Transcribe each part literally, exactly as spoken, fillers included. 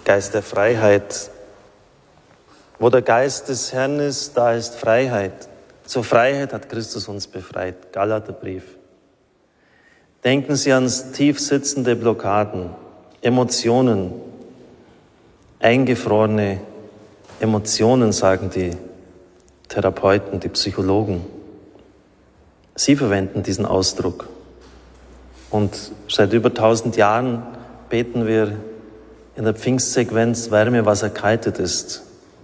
Geist der Freiheit. Wo der Geist des Herrn ist, da ist Freiheit. Zur Freiheit hat Christus uns befreit. Galaterbrief. Denken Sie an tief sitzende Blockaden, Emotionen, eingefrorene Emotionen, sagen die Therapeuten, die Psychologen. Sie verwenden diesen Ausdruck. Und seit über tausend Jahren beten wir in der Pfingstsequenz Wärme, was erkaltet ist.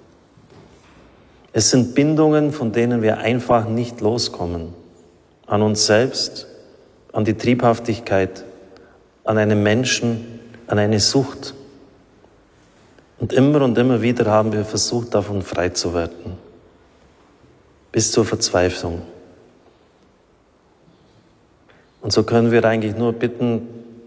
Es sind Bindungen, von denen wir einfach nicht loskommen. An uns selbst, an die Triebhaftigkeit, an einen Menschen, an eine Sucht. Und immer und immer wieder haben wir versucht, davon frei zu werden. Bis zur Verzweiflung. Und so können wir eigentlich nur bitten,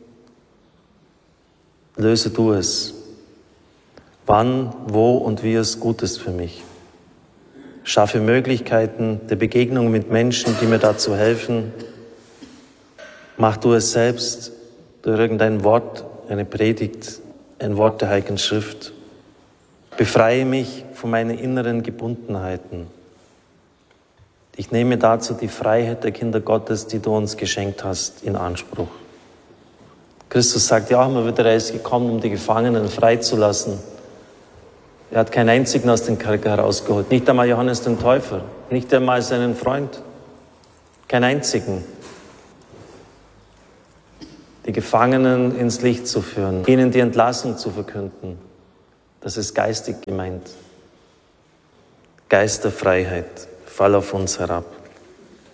löse du es. Wann, wo und wie es gut ist für mich. Schaffe Möglichkeiten der Begegnung mit Menschen, die mir dazu helfen. Mach du es selbst durch irgendein Wort, eine Predigt, ein Wort der Heiligen Schrift. Befreie mich von meinen inneren Gebundenheiten. Ich nehme dazu die Freiheit der Kinder Gottes, die du uns geschenkt hast, in Anspruch. Christus sagt ja auch immer wieder, er ist gekommen, um die Gefangenen freizulassen. Er hat keinen einzigen aus dem Kerker herausgeholt, nicht einmal Johannes den Täufer, nicht einmal seinen Freund, keinen einzigen. Die Gefangenen ins Licht zu führen, ihnen die Entlassung zu verkünden, das ist geistig gemeint. Geist der Freiheit, fall auf uns herab.